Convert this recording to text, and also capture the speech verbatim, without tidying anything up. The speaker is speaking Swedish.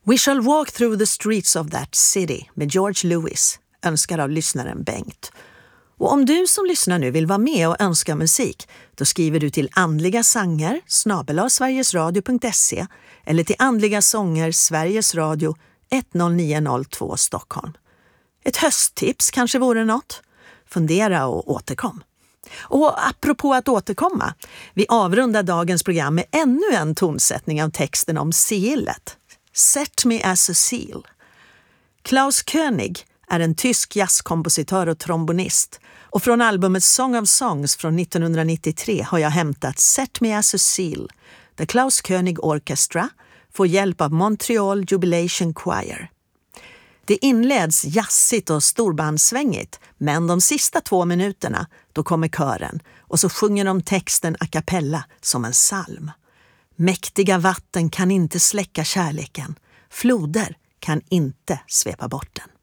We shall walk through the streets of that city med George Lewis, önskar av lyssnaren Bengt. Och om du som lyssnar nu vill vara med och önska musik, då skriver du till andligasanger snabel-a sverigesradio punkt se eller till Andliga sånger Sveriges Radio ett noll nio noll två Stockholm. Ett hösttips kanske vore något? Fundera och återkom. Och apropå att återkomma, vi avrundar dagens program med ännu en tonsättning av texten om sigillet. Set me as a seal. Klaus König är en tysk jazzkompositör och trombonist, och från albumet Song of Songs från nittonhundranittiotre har jag hämtat Set me as a seal, där Klaus König Orchestra får hjälp av Montreal Jubilation Choir. Det inleds jazzigt och storbandsvängigt, men de sista två minuterna då kommer kören och så sjunger de texten a cappella som en psalm. Mäktiga vatten kan inte släcka kärleken, floder kan inte svepa bort den.